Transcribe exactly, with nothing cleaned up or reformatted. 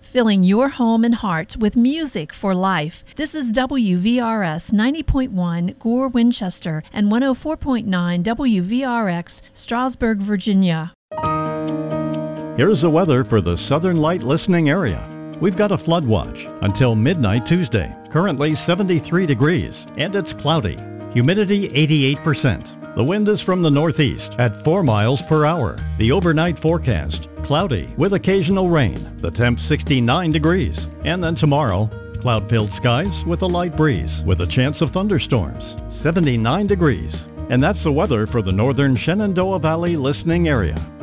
filling your home and heart with music for life. This is W V R S ninety point one Gore, Winchester, and one oh four point nine W V R X, Strasburg, Virginia. Here's the weather for the Southern Light listening area. We've got a flood watch until midnight Tuesday. Currently seventy-three degrees, and it's cloudy. Humidity eighty-eight percent. The wind is from the northeast at four miles per hour. The overnight forecast, cloudy with occasional rain. The temp sixty-nine degrees. And then tomorrow, cloud-filled skies with a light breeze with a chance of thunderstorms. seventy-nine degrees. And that's the weather for the northern Shenandoah Valley listening area.